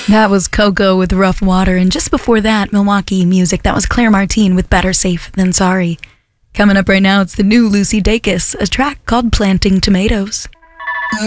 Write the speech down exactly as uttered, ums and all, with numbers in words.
That was Coco with Rough Water, and just before that, Milwaukee music. That was Claire Martin with Better Safe Than Sorry. Coming up right now, it's the new Lucy Dacus, a track called Planting Tomatoes.